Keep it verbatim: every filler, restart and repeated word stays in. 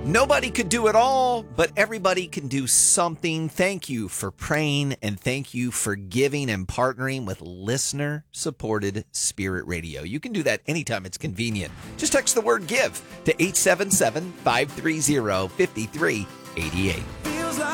Nobody could do it all, but everybody can do something. Thank you for praying, and thank you for giving and partnering with listener-supported Spirit Radio. You can do that anytime it's convenient. Just text the word GIVE to eight seven seven, five three zero, five three eight eight.